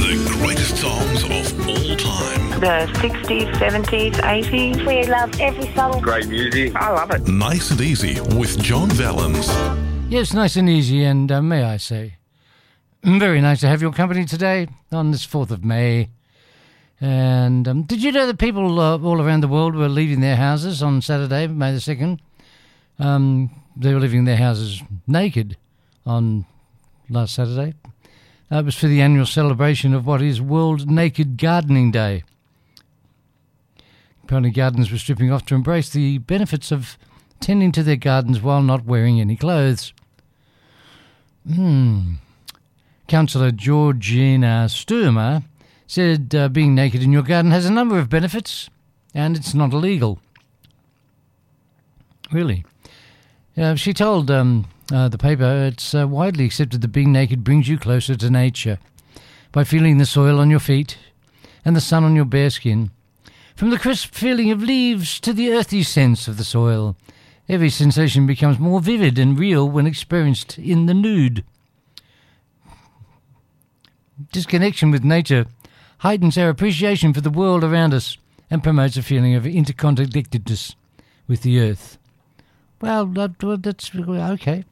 The greatest songs of all time. The 60s, 70s, 80s. We love every song. Great music. I love it. Nice and Easy with John Vallens. Yes, nice and easy, and may I say, very nice to have your company today on this 4th of May. And did you know that people all around the world were leaving their houses on Saturday, May the 2nd? They were leaving their houses naked on last Saturday. It was for the annual celebration of what is World Naked Gardening Day. Apparently gardeners were stripping off to embrace the benefits of tending to their gardens while not wearing any clothes. Councillor Georgina Sturmer said being naked in your garden has a number of benefits and it's not illegal. Really? She told the paper it's widely accepted that being naked brings you closer to nature by feeling the soil on your feet and the sun on your bare skin. From the crisp feeling of leaves to the earthy sense of the soil, every sensation becomes more vivid and real when experienced in the nude. This connection with nature heightens our appreciation for the world around us and promotes a feeling of interconnectedness with the earth. Well, that's okay.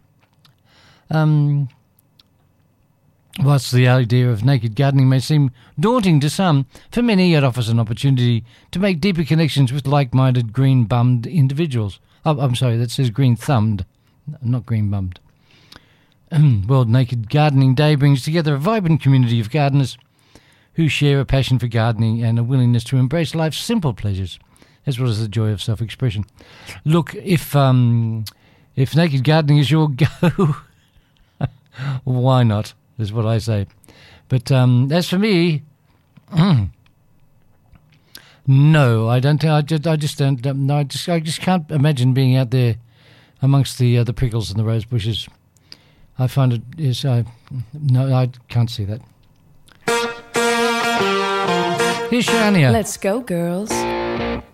Whilst the idea of naked gardening may seem daunting to some, for many it offers an opportunity to make deeper connections with like-minded green-bummed individuals. Oh, I'm sorry, that says green-thumbed, not green-bummed. World Naked Gardening Day brings together a vibrant community of gardeners who share a passion for gardening and a willingness to embrace life's simple pleasures, as well as the joy of self-expression. Look, if naked gardening is your go, why not, is what I say. But as for me, no, I don't. I just don't. No, I just can't imagine being out there amongst the prickles and the rose bushes. I find it is. No, I can't see that. Here's Shania. Let's go, girls.